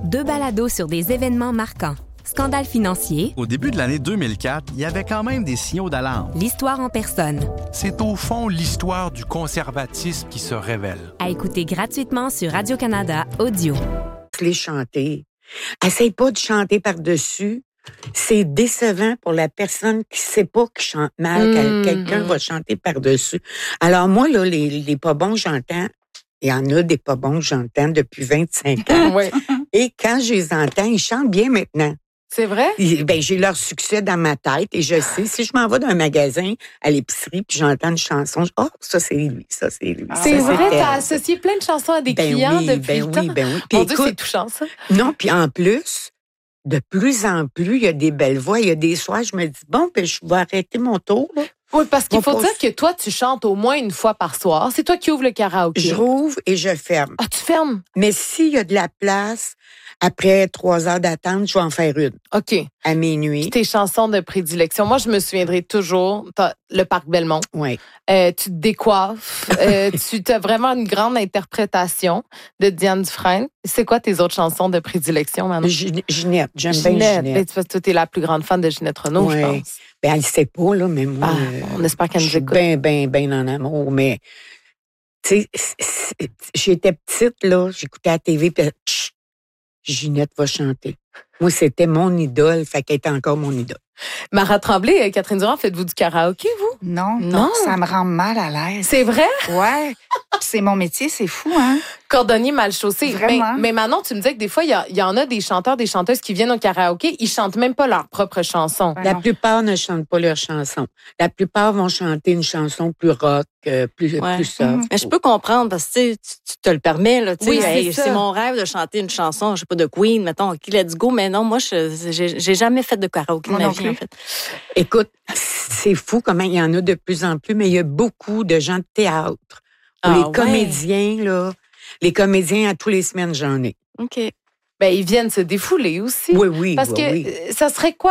2 balados sur des événements marquants. Scandale financier. Au début de l'année 2004, il y avait quand même des signaux d'alarme. L'histoire en personne. C'est au fond l'histoire du conservatisme qui se révèle. À écouter gratuitement sur Radio-Canada Audio. Les chanter. Essaye pas de chanter par-dessus. C'est décevant pour la personne qui sait pas qu'il chante mal, quelqu'un va chanter par-dessus. Alors moi, là, les pas bons, j'entends. Il y en a des pas bons, j'entends depuis 25 ans. Ouais. Et quand je les entends, ils chantent bien maintenant. C'est vrai? J'ai leur succès dans ma tête et je sais, si je m'en vais dans un magasin, à l'épicerie, puis j'entends une chanson, ça c'est lui, ça c'est lui. C'est vrai, t'as associé plein de chansons à des clients depuis le temps. Ben oui. Mon Dieu, c'est touchant, ça. Non, puis en plus, de plus en plus, il y a des belles voix. Il y a des soirs, je me dis, je vais arrêter mon tour, là. Oui, parce qu'il faut dire que toi, tu chantes au moins une fois par soir. C'est toi qui ouvres le karaoké. Je rouvre et je ferme. Ah, tu fermes? Mais s'il y a de la place, après 3 heures d'attente, je vais en faire une. OK. À minuit. Puis tes chansons de prédilection. Moi, je me souviendrai toujours, le Parc Belmont. Oui. Tu te décoiffes. Tu as vraiment une grande interprétation de Diane Dufresne. C'est quoi tes autres chansons de prédilection, Manon? Ginette. J'aime bien Ginette. Toi, tu es la plus grande fan de Ginette Renaud, je pense. Ben, elle ne sait pas, là, mais moi. On espère qu'elle nous écoute. Ben en amour, mais. Tu sais, j'étais petite, là, j'écoutais la TV, puis Ginette va chanter. Moi, c'était mon idole, fait qu'elle était encore mon idole. Mara Tremblay, Catherine Durand, faites-vous du karaoké, vous? Non, ça me rend mal à l'aise. C'est vrai? Ouais. C'est mon métier, c'est fou, hein? Cordonnier mal chaussé. Vraiment. Mais Manon, tu me disais que des fois, il y en a des chanteurs, des chanteuses qui viennent au karaoké, ils chantent même pas leurs propres chansons. La plupart ne chantent pas leurs chansons. La plupart vont chanter une chanson plus rock, plus soft. Mais je peux comprendre parce que tu te le permets, là. Oui, c'est mon rêve de chanter une chanson, je sais pas, de Queen, mettons, OK, let's go. Mais non, moi, j'ai jamais fait de karaoké de ma vie, en fait. Écoute, c'est fou comment il y en a de plus en plus, mais il y a beaucoup de gens de théâtre. Comédiens, là. Les comédiens, à tous les semaines, j'en ai. OK. Ben, ils viennent se défouler aussi. Oui. Parce que ça serait quoi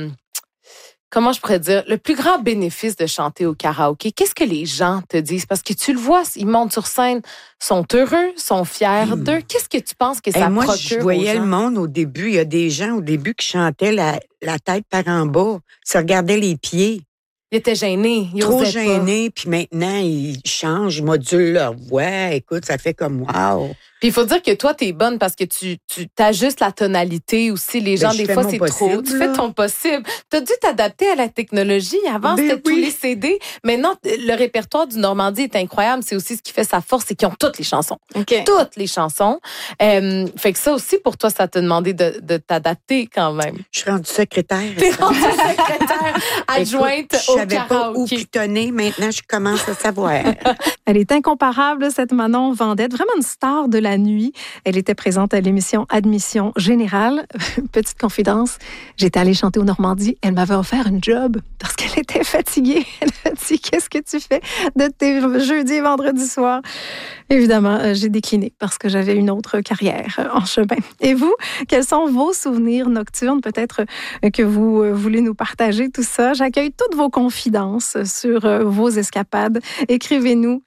comment je pourrais dire, le plus grand bénéfice de chanter au karaoké? Qu'est-ce que les gens te disent? Parce que tu le vois, ils montent sur scène, sont heureux, sont fiers d'eux. Qu'est-ce que tu penses que ça procure aux gens? Moi, je voyais le monde au début. Il y a des gens au début qui chantaient la tête par en bas, se regardaient les pieds. Ils étaient gênés. Trop gênés, puis maintenant, ils changent, ils modulent leur voix. Écoute, ça fait comme wow. Puis il faut dire que toi, t'es bonne parce que tu t'ajustes la tonalité aussi. Les gens, des fois, c'est trop. Tu fais ton possible. T'as dû t'adapter à la technologie. Avant, c'était tous les CD. Maintenant, le répertoire du Normandie est incroyable. C'est aussi ce qui fait sa force, c'est qu'ils ont toutes les chansons. Okay. Toutes les chansons. Fait que ça aussi, pour toi, ça t'a demandé de t'adapter quand même. Je suis rendue secrétaire. T'es rendue secrétaire adjointe au karaoké. Je savais pas où pitonner. Maintenant, je commence à savoir. Elle est incomparable, cette Manon Vendette. Vraiment une star de la nuit. Elle était présente à l'émission Admission Générale. Petite confidence, j'étais allée chanter au Normandie. Elle m'avait offert une job parce qu'elle était fatiguée. Elle a dit, qu'est-ce que tu fais de tes jeudis et vendredis soirs? Évidemment, j'ai décliné parce que j'avais une autre carrière en chemin. Et vous, quels sont vos souvenirs nocturnes? Peut-être que vous voulez nous partager tout ça. J'accueille toutes vos confidences sur vos escapades. Écrivez-nous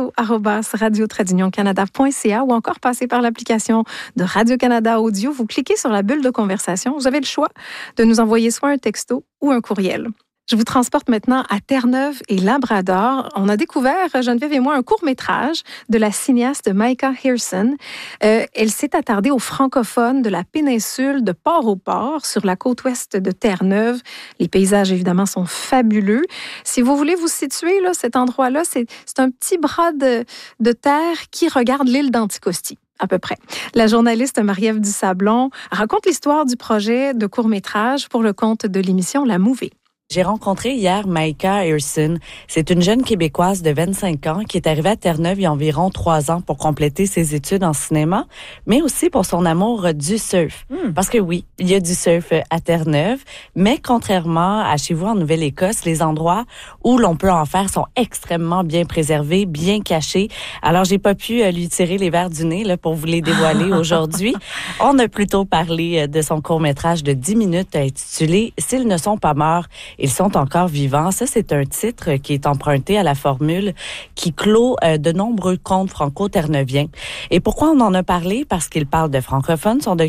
lefto@radio-canada.ca ou encore passez par l'application de Radio-Canada Audio. Vous cliquez sur la bulle de conversation. Vous avez le choix de nous envoyer soit un texto ou un courriel. Je vous transporte maintenant à Terre-Neuve et Labrador. On a découvert, Geneviève et moi, un court-métrage de la cinéaste Micah Hirson. Elle s'est attardée aux francophones de la péninsule de Port-au-Port, sur la côte ouest de Terre-Neuve. Les paysages, évidemment, sont fabuleux. Si vous voulez vous situer, là, cet endroit-là, c'est un petit bras de terre qui regarde l'île d'Anticosti. À peu près. La journaliste Marie-Ève Dusablon raconte l'histoire du projet de court-métrage pour le compte de l'émission La Mouvée. J'ai rencontré hier Micah Hirson. C'est une jeune Québécoise de 25 ans qui est arrivée à Terre-Neuve il y a environ 3 ans pour compléter ses études en cinéma, mais aussi pour son amour du surf. Parce que oui, il y a du surf à Terre-Neuve, mais contrairement à chez vous en Nouvelle-Écosse, les endroits où l'on peut en faire sont extrêmement bien préservés, bien cachés. Alors, j'ai pas pu lui tirer les verres du nez là, pour vous les dévoiler aujourd'hui. On a plutôt parlé de son court-métrage de 10 minutes intitulé « S'ils ne sont pas morts ». Ils sont encore vivants. Ça, c'est un titre qui est emprunté à la formule qui clôt de nombreux contes franco-terreuviens. Et pourquoi on en a parlé? Parce qu'il parle de francophones. Son